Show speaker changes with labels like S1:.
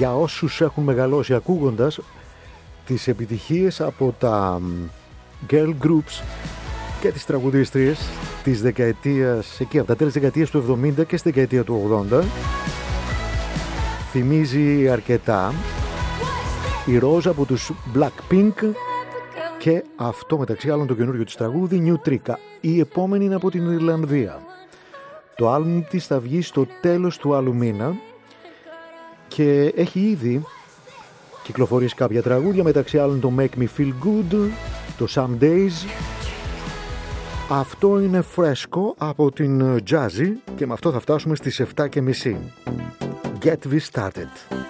S1: για όσους έχουν μεγαλώσει ακούγοντας τις επιτυχίες από τα girl groups και τις τραγουδίστριες της δεκαετίας, εκεί από τα τέλη της δεκαετίας του 70 και στη δεκαετία του 80. Θυμίζει αρκετά η Ροζ από τους Blackpink και αυτό μεταξύ άλλων το καινούριο της τραγούδι New Trika. Η επόμενη είναι από την Ιρλανδία. Το άλμπουμ της θα βγει στο τέλος του άλλου μήνα και έχει ήδη κυκλοφορήσει κάποια τραγούδια, μεταξύ άλλων το Make Me Feel Good, το Some Days. Αυτό είναι φρέσκο από την Jazzy και με αυτό θα φτάσουμε στις 7:30. Get This Started.